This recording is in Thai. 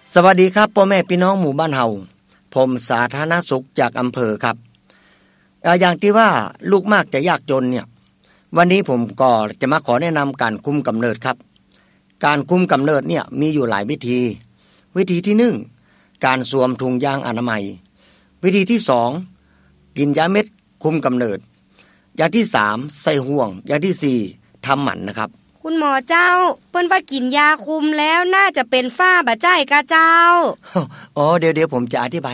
สวัสดีครับพ่อแม่พี่น้องหมู่บ้านเฮาผมสาธารณสุขจากอำเภอครับอย่างที่ว่าลูกมากจะยากจนเนี่ยวันนี้ผมก็จะมาขอแนะนำการคุมกำเนิดครับการคุมกำเนิดเนี่ยมีอยู่หลายวิธีที่ 1การสวมถุงยางอนามัยวิธีที่ 2กินยาเม็ดคุมกำเนิดอย่างที่ 3ใส่ห่วงอย่างที่ 4ทำหมันนะครับคุณหมอเจ้าเปิ้นว่ากินยาคุมแล้วน่าจะเป็นฝ้าบ่ใจกะเจ้าอ๋อเดี๋ยวผมจะอธิบาย